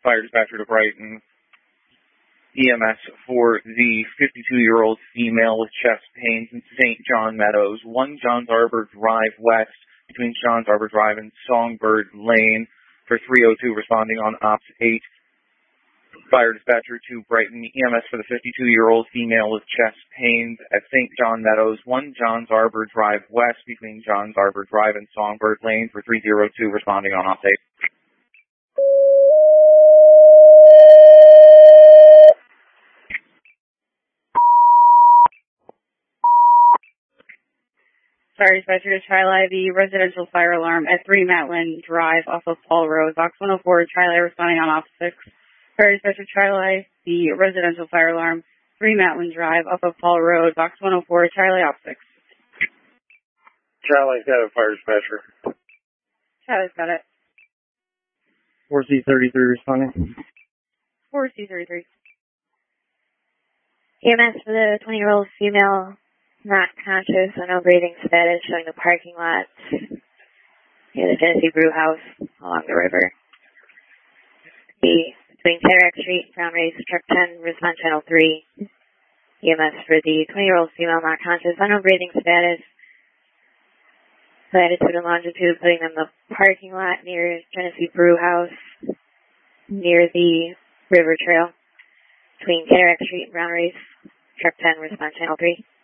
fire dispatcher to Brighton. EMS for the 52-year-old female with chest pains in St. John Meadows, 1 Johns Arbor Drive West, between Johns Arbor Drive and Songbird Lane, for 302 responding on Ops 8. Fire dispatcher to Brighton. EMS for the 52-year-old female with chest pains at St. John Meadows, 1 Johns Arbor Drive West, between Johns Arbor Drive and Songbird Lane, for 302 responding on Ops 8. Fire dispatcher to Tri-Li, the residential fire alarm at 3 Matlin Drive off of Paul Road, box 104, Tri-Li responding on Ops 6. Fire dispatcher Tri-Li, the residential fire alarm, 3 Matlin Drive off of Paul Road, box 104, Tri-Li Ops 6. Tri-Li's got a fire dispatcher. Tri-Li's got it. 4C33 responding. 4C33. EMS for the 20-year-old female not conscious and no breathing status, showing the parking lot near the Genesee Brew House along the river. Between Cataract Street and Crown Race, Truck 10, response channel 3. EMS for the 20-year-old female not conscious, unknown breathing status, latitude and longitude, putting them in the parking lot near Genesee Brew House, near the river trail, between Cataract Street and Crown Race, Truck 10, response channel 3.